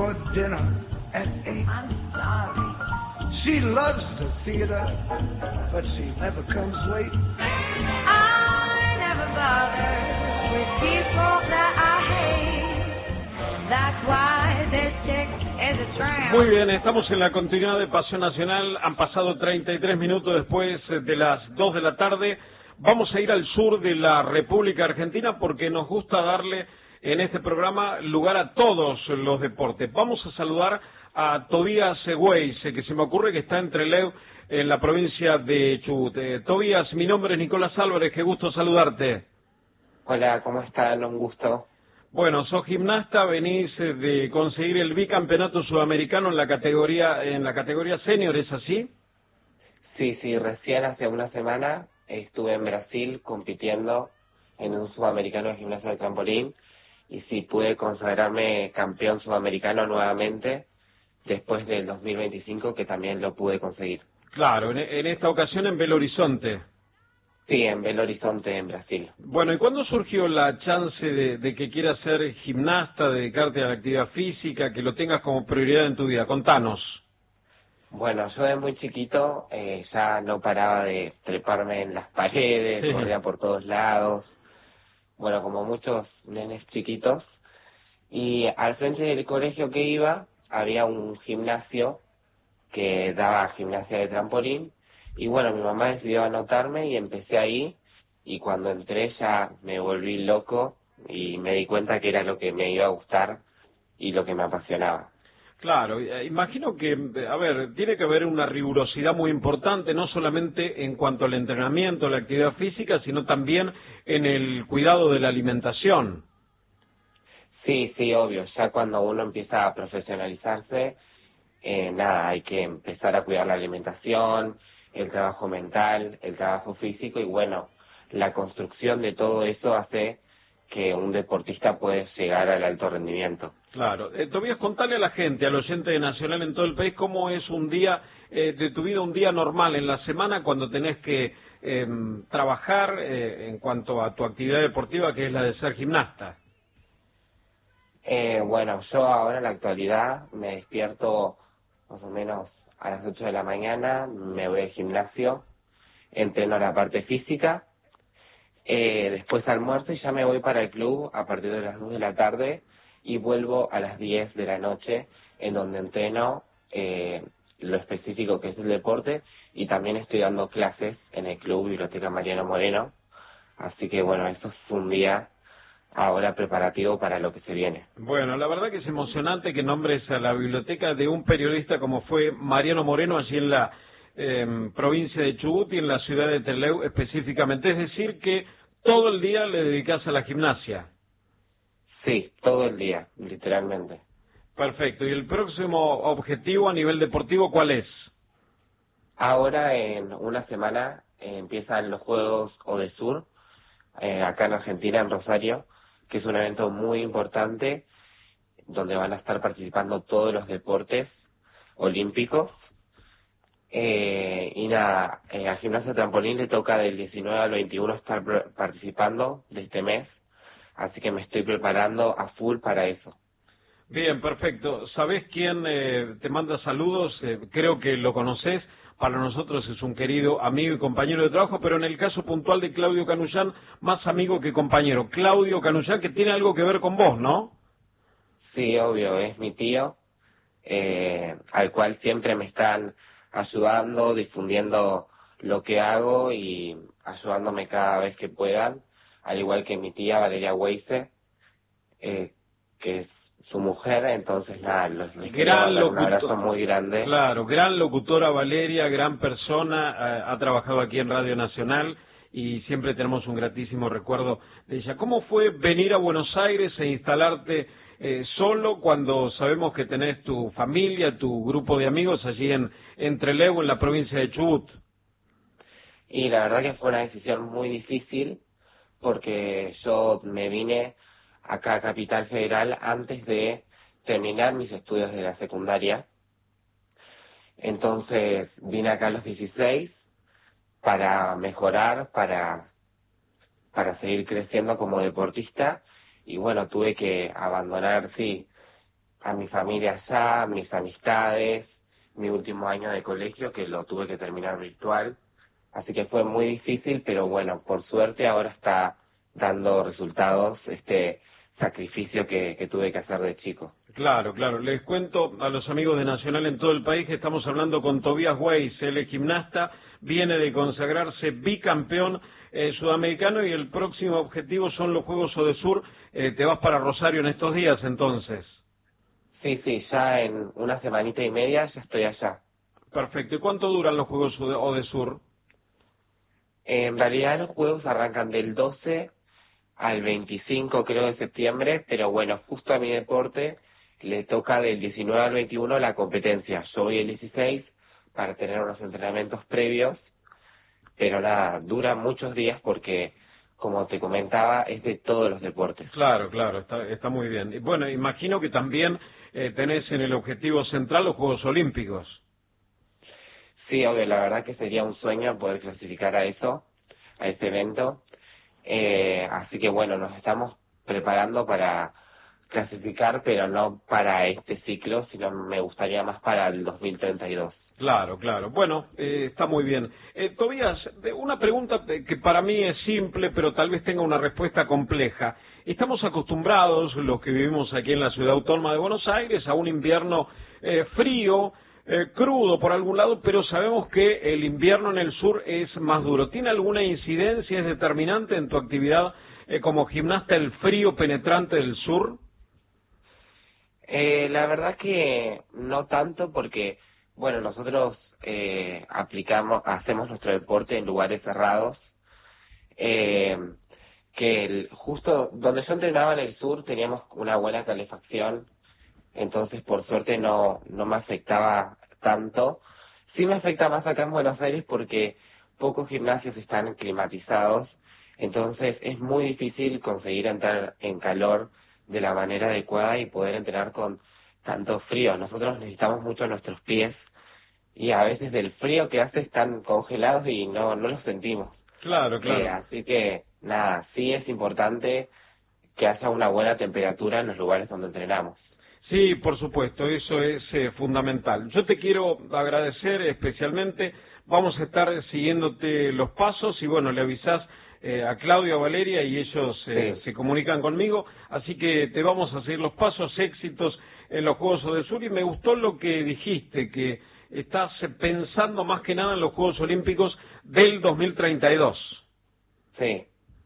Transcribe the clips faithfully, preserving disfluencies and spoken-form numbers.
for dinner at eight. I'm sorry. She loves the theater, but she never comes late. I never bother with people that I hate. That's why this chick is a tramp. Muy bien, estamos en la continuidad de Pasión Nacional. Han pasado treinta y tres minutos después de las dos de la tarde. Vamos a ir al sur de la República Argentina porque nos gusta darle en este programa lugar a todos los deportes. Vamos a saludar a Tobías Weiss, que se me ocurre que está en Trelew, en la provincia de Chubut. Eh, Tobías, mi nombre es Nicolás Álvarez, qué gusto saludarte. Hola, ¿cómo están? Un gusto. Bueno, sos gimnasta, venís de conseguir el bicampeonato sudamericano en la categoría en la categoría senior, ¿es así? Sí, sí, recién hace una semana estuve en Brasil compitiendo en un sudamericano de gimnasia de trampolín y sí pude consagrarme campeón sudamericano nuevamente después del dos mil veinticinco, que también lo pude conseguir. Claro, en, en esta ocasión en Belo Horizonte. Sí, en Belo Horizonte, en Brasil. Bueno, ¿y cuándo surgió la chance de, de que quieras ser gimnasta, dedicarte a la actividad física, que lo tengas como prioridad en tu vida? Contanos. Bueno, yo de muy chiquito eh, ya no paraba de treparme en las paredes, Sí. corría por todos lados, bueno, como muchos nenes chiquitos. Y al frente del colegio que iba había un gimnasio que daba gimnasia de trampolín y bueno, mi mamá decidió anotarme y empecé ahí y cuando entré ya me volví loco y me di cuenta que era lo que me iba a gustar y lo que me apasionaba. Claro, eh, imagino que, a ver, tiene que haber una rigurosidad muy importante, no solamente en cuanto al entrenamiento, la actividad física, sino también en el cuidado de la alimentación. Sí, sí, obvio, ya cuando uno empieza a profesionalizarse, eh, nada, hay que empezar a cuidar la alimentación, el trabajo mental, el trabajo físico y bueno, la construcción de todo eso hace que un deportista pueda llegar al alto rendimiento. Claro. Eh, Tobías, contale a la gente, al oyente de Nacional en todo el país, cómo es un día eh, de tu vida, un día normal en la semana cuando tenés que eh, trabajar eh, en cuanto a tu actividad deportiva, que es la de ser gimnasta. Eh, bueno, yo ahora en la actualidad me despierto más o menos a las ocho de la mañana, me voy al gimnasio, entreno la parte física, eh, después almuerzo y ya me voy para el club a partir de las dos de la tarde y vuelvo a las diez de la noche en donde entreno eh, lo específico que es el deporte y también estoy dando clases en el club Biblioteca Mariano Moreno, así que bueno, eso es un día ahora preparativo para lo que se viene. Bueno, la verdad que es emocionante que nombres a la biblioteca de un periodista como fue Mariano Moreno allí en la eh, provincia de Chubut y en la ciudad de Trelew específicamente. Es decir, que todo el día le dedicas a la gimnasia. Sí, todo el día, literalmente. Perfecto. ¿Y el próximo objetivo a nivel deportivo cuál es? Ahora en una semana eh, empiezan los Juegos Odesur, eh, acá en Argentina, en Rosario, que es un evento muy importante donde van a estar participando todos los deportes olímpicos. Eh, y nada, eh, a Gimnasia Trampolín le toca del diecinueve al veintiuno estar pr- participando de este mes, así que me estoy preparando a full para eso. Bien, perfecto. ¿Sabés quién eh, te manda saludos? Eh, creo que lo conoces. Para nosotros es un querido amigo y compañero de trabajo, pero en el caso puntual de Claudio Canullán, más amigo que compañero. Claudio Canullán, que tiene algo que ver con vos, ¿no? Sí, obvio, es mi tío, eh, al cual siempre me están ayudando, difundiendo lo que hago y ayudándome cada vez que puedan, al igual que mi tía Valeria Weise, eh, que es su mujer, entonces nada, los les quiero Gran mandar un locutor, abrazo muy grande. claro, gran locutora Valeria, gran persona, eh, ha trabajado aquí en Radio Nacional y siempre tenemos un gratísimo recuerdo de ella. ¿Cómo fue venir a Buenos Aires e instalarte eh, solo cuando sabemos que tenés tu familia, tu grupo de amigos allí en, en Trelew, en la provincia de Chubut? Y la verdad que fue una decisión muy difícil porque yo me vine acá a Capital Federal antes de terminar mis estudios de la secundaria. Entonces vine acá a los dieciséis para mejorar, para, para seguir creciendo como deportista y bueno, tuve que abandonar, sí, a mi familia allá, mis amistades, mi último año de colegio que lo tuve que terminar virtual, así que fue muy difícil, pero bueno, por suerte ahora está dando resultados este sacrificio que, que tuve que hacer de chico. Claro, claro. Les cuento a los amigos de Nacional en todo el país que estamos hablando con Tobías Weiss, él es gimnasta, viene de consagrarse bicampeón eh, sudamericano y el próximo objetivo son los Juegos Odesur. Eh, te vas para Rosario en estos días, entonces. Sí, sí, ya en una semanita y media ya estoy allá. Perfecto. ¿Y cuánto duran los Juegos Odesur? En realidad los Juegos arrancan del doce al veinticinco, creo, de septiembre, pero bueno, justo a mi deporte le toca del diecinueve al veintiuno la competencia. Yo voy el dieciséis para tener unos entrenamientos previos, pero nada, dura muchos días porque, como te comentaba, es de todos los deportes. Claro, claro, está, está muy bien. Y bueno, imagino que también eh, tenés en el objetivo central los Juegos Olímpicos. Sí, obvio, la verdad que sería un sueño poder clasificar a eso, a ese evento. Eh, así que bueno, nos estamos preparando para clasificar, pero no para este ciclo, sino me gustaría más para el dos mil treinta y dos. Claro, claro. Bueno, eh, está muy bien. Eh, Tobías, una pregunta que para mí es simple, pero tal vez tenga una respuesta compleja. Estamos acostumbrados, los que vivimos aquí en la ciudad autónoma de Buenos Aires, a un invierno eh, frío, eh, crudo por algún lado, pero sabemos que el invierno en el sur es más duro. ¿Tiene alguna incidencia, es determinante en tu actividad eh, como gimnasta el frío penetrante del sur? Eh, la verdad que no tanto porque, bueno, nosotros eh, aplicamos, hacemos nuestro deporte en lugares cerrados, eh, que el, justo donde yo entrenaba en el sur teníamos una buena calefacción, entonces por suerte no, no me afectaba tanto. Sí me afecta más acá en Buenos Aires porque pocos gimnasios están climatizados, entonces es muy difícil conseguir entrar en calor de la manera adecuada y poder entrenar con tanto frío. Nosotros necesitamos mucho nuestros pies y a veces del frío que hace están congelados y no, no los sentimos. Claro, claro. Eh, así que, nada, sí es importante que haya una buena temperatura en los lugares donde entrenamos. Sí, por supuesto, eso es eh, fundamental. Yo te quiero agradecer especialmente, vamos a estar siguiéndote los pasos y bueno, le avisás eh, a Claudio, a Valeria y ellos eh, Sí. se comunican conmigo, así que te vamos a seguir los pasos, éxitos en los Juegos Odesur y me gustó lo que dijiste, que estás pensando más que nada en los Juegos Olímpicos del dos mil treinta y dos. Sí,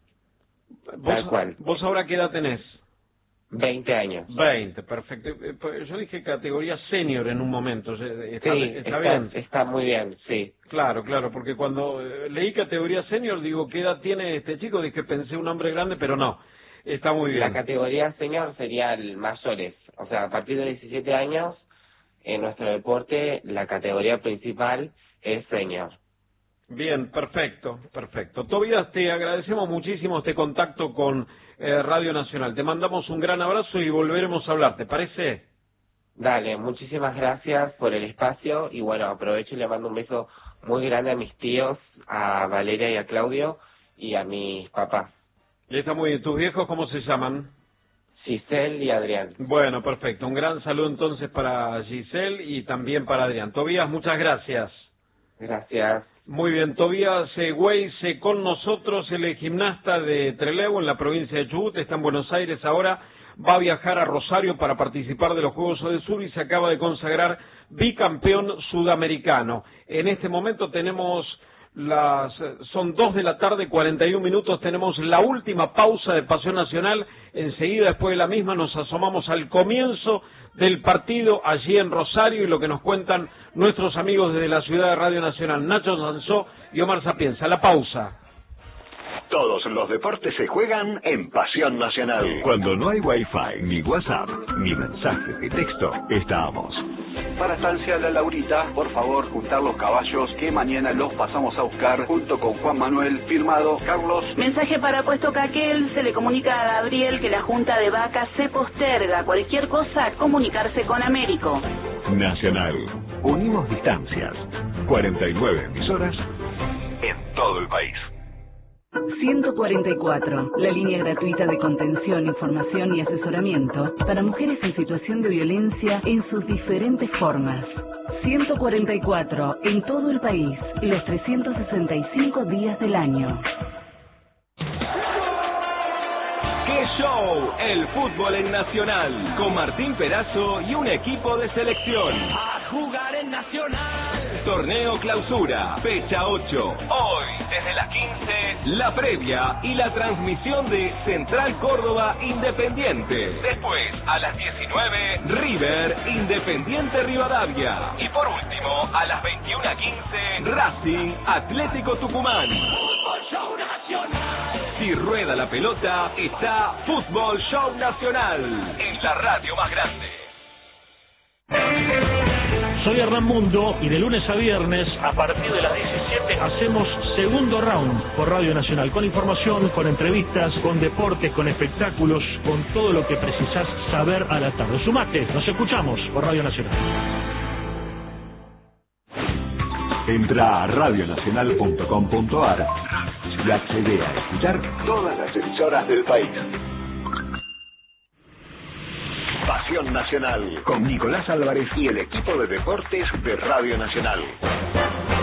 ¿Vos, tal cual. ¿Vos ahora qué edad tenés? veinte años. veinte, perfecto. Eh, pues Yo dije categoría senior en un momento. ¿Está, Sí, está está, bien? está muy bien, sí. Claro, claro, porque cuando eh, leí categoría senior, digo, ¿qué edad tiene este chico? Dije, pensé un hombre grande, pero no. Está muy bien. La categoría senior sería el mayores, o sea, a partir de diecisiete años, en nuestro deporte, la categoría principal es senior. Bien, perfecto, perfecto. Tobías, te agradecemos muchísimo este contacto con eh, Radio Nacional. Te mandamos un gran abrazo y volveremos a hablar, ¿te parece? Dale, muchísimas gracias por el espacio y bueno, aprovecho y le mando un beso muy grande a mis tíos, a Valeria y a Claudio y a mis papás, Y está muy bien. ¿Tus viejos cómo se llaman? Giselle y Adrián. Bueno, perfecto. Un gran saludo entonces para Giselle y también para Adrián. Tobías, muchas gracias. Gracias. Muy bien, Tobías eh, Weiss eh, con nosotros, el gimnasta de Trelew en la provincia de Chubut, está en Buenos Aires ahora, va a viajar a Rosario para participar de los Juegos Odesur y se acaba de consagrar bicampeón sudamericano. En este momento tenemos las, son dos de la tarde, cuarenta y un minutos, tenemos la última pausa de Pasión Nacional, enseguida después de la misma nos asomamos al comienzo del partido allí en Rosario y lo que nos cuentan nuestros amigos desde la ciudad de Radio Nacional, Nacho Sansó y Omar Sapienza. La pausa. Todos los deportes se juegan en Pasión Nacional. Cuando no hay Wi-Fi, ni WhatsApp, ni mensajes de texto, estamos. Para Estancia La Laurita, por favor, juntar los caballos que mañana los pasamos a buscar junto con Juan Manuel, firmado Carlos. Mensaje para Puesto Caquel, se le comunica a Gabriel que la junta de vacas se posterga. Cualquier cosa, comunicarse con Américo. Nacional. Unimos distancias. cuarenta y nueve emisoras en todo el país. ciento cuarenta y cuatro, la línea gratuita de contención, información y asesoramiento para mujeres en situación de violencia en sus diferentes formas. ciento cuarenta y cuatro, en todo el país, los trescientos sesenta y cinco días del año. ¡Qué show! El fútbol en Nacional, con Martín Perazo y un equipo de selección. A jugar en Nacional. Torneo Clausura, fecha ocho. Hoy, desde las quince, la previa y la transmisión de Central Córdoba Independiente. Después, a las diecinueve, River Independiente Rivadavia. Y por último, a las veintiuna quince, Racing Atlético Tucumán. Fútbol Show Nacional. Si rueda la pelota, está Fútbol Show Nacional, en la radio más grande. Soy Hernán Mundo y de lunes a viernes, a partir de las diecisiete, hacemos Segundo Round por Radio Nacional, con información, con entrevistas, con deportes, con espectáculos, con todo lo que precisás saber a la tarde. Sumate, nos escuchamos por Radio Nacional. Entra a radio nacional punto com punto a r y accede a escuchar todas las emisoras del país. Pasión Nacional, con Nicolás Álvarez y el equipo de deportes de Radio Nacional.